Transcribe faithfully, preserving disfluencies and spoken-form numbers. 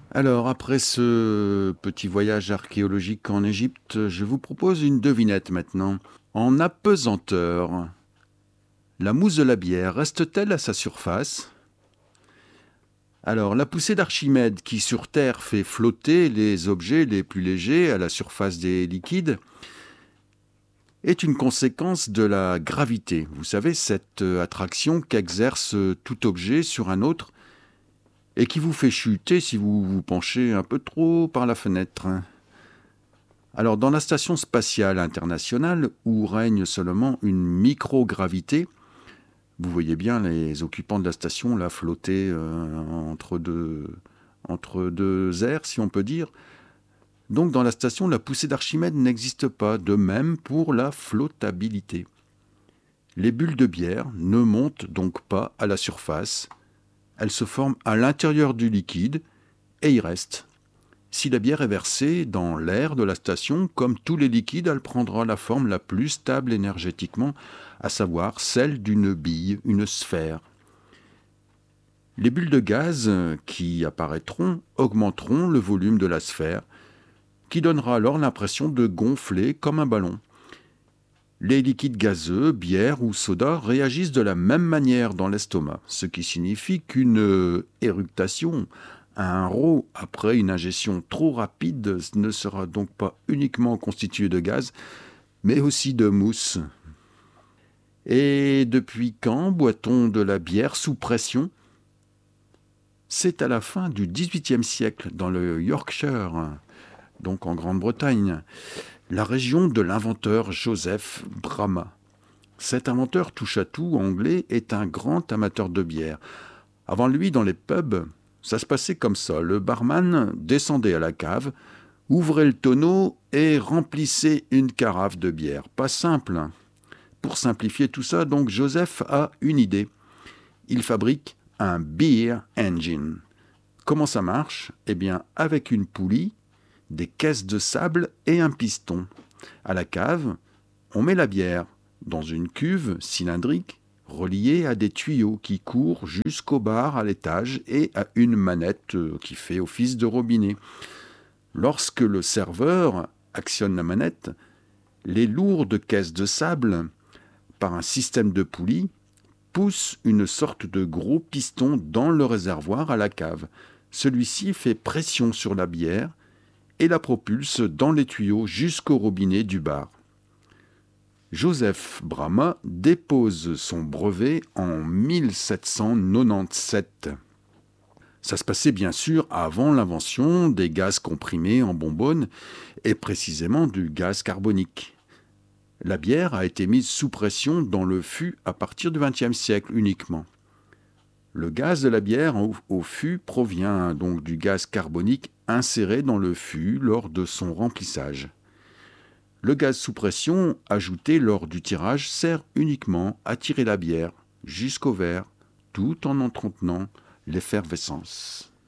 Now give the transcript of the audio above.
Alors, après ce petit voyage archéologique en Égypte, je vous propose une devinette maintenant. En apesanteur, la mousse de la bière reste-t-elle à sa surface? Alors, la poussée d'Archimède qui sur Terre fait flotter les objets les plus légers à la surface des liquides est une conséquence de la gravité. Vous savez, cette attraction qu'exerce tout objet sur un autre et qui vous fait chuter si vous vous penchez un peu trop par la fenêtre. Alors, dans la station spatiale internationale, où règne seulement une microgravité, vous voyez bien les occupants de la station là flotter euh, entre, deux, entre deux airs, si on peut dire. Donc, dans la station, la poussée d'Archimède n'existe pas, de même pour la flottabilité. Les bulles de bière ne montent donc pas à la surface, elles se forment à l'intérieur du liquide et y restent. Si la bière est versée dans l'air de la station, comme tous les liquides, elle prendra la forme la plus stable énergétiquement, à savoir celle d'une bille, une sphère. Les bulles de gaz qui apparaîtront augmenteront le volume de la sphère, qui donnera alors l'impression de gonfler comme un ballon. Les liquides gazeux, bière ou soda, réagissent de la même manière dans l'estomac, ce qui signifie qu'une éructation, un rot après une ingestion trop rapide ne sera donc pas uniquement constitué de gaz, mais aussi de mousse. Et depuis quand boit-on de la bière sous pression? C'est à la fin du dix-huitième siècle, dans le Yorkshire, donc en Grande-Bretagne, la région de l'inventeur Joseph Bramah. Cet inventeur touche-à-tout anglais est un grand amateur de bière. Avant lui, dans les pubs, ça se passait comme ça. Le barman descendait à la cave, ouvrait le tonneau et remplissait une carafe de bière. Pas simple, hein. Pour simplifier tout ça, donc Joseph a une idée. Il fabrique un beer engine. Comment ça marche? Eh bien, avec une poulie, des caisses de sable et un piston. À la cave, on met la bière dans une cuve cylindrique reliée à des tuyaux qui courent jusqu'au bar à l'étage et à une manette qui fait office de robinet. Lorsque le serveur actionne la manette, les lourdes caisses de sable, par un système de poulies, poussent une sorte de gros piston dans le réservoir à la cave. Celui-ci fait pression sur la bière et la propulse dans les tuyaux jusqu'au robinet du bar. Joseph Bramah dépose son brevet en mille sept cent quatre-vingt-dix-sept. Ça se passait bien sûr avant l'invention des gaz comprimés en bonbonnes et précisément du gaz carbonique. La bière a été mise sous pression dans le fût à partir du vingtième siècle uniquement. Le gaz de la bière au fût provient donc du gaz carbonique inséré dans le fût lors de son remplissage. Le gaz sous pression ajouté lors du tirage sert uniquement à tirer la bière jusqu'au verre tout en entretenant l'effervescence.